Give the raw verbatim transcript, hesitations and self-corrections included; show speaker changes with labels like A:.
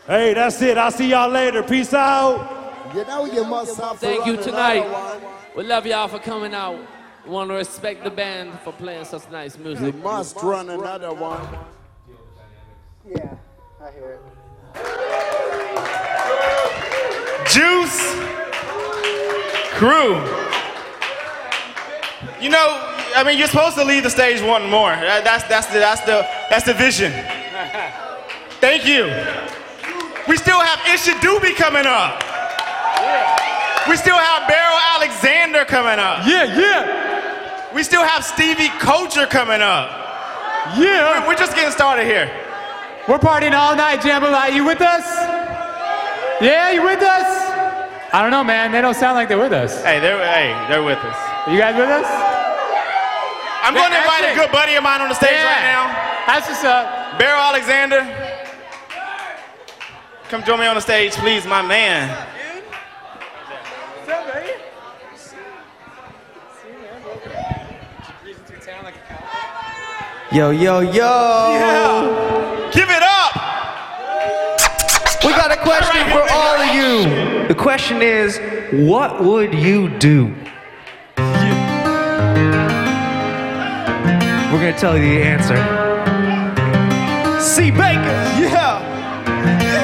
A: Hey, that's it. I'll see y'all later. Peace out.
B: You know you must have
C: Thank
B: to
C: you
B: run
C: tonight.
B: another one.
C: We love y'all for coming out. We want to respect the band for playing such nice music.
B: You must run another one.
D: Yeah, I hear it.
E: Juice Crew. You know, I mean, you're supposed to leave the stage wanting more. That- That's that's the that's the that's the vision. Thank you. We still have Isha Doobie coming up. We still have Beryl Alexander coming up.
F: Yeah, yeah.
E: We still have Stevie Kocher coming up.
F: Yeah.
E: We're, we're just getting started here.
F: We're partying all night, Jambalaya. You with us? Yeah, you with us? I don't know, man. They don't sound like they're with us.
E: Hey, they're hey, they're with us.
F: Are you guys with us?
E: I'm going to invite a good buddy of mine on the stage
F: Yeah.
E: right now.
F: That's what's up.
E: Beryl Alexander. Come join me on the stage, please, my man.
F: What's up, buddy?
G: Yo, yo, yo.
E: Yeah. Give it up.
G: We got a question for all of you. The question is, what would you do? We're gonna tell you the answer. C. Baker.
E: Yeah.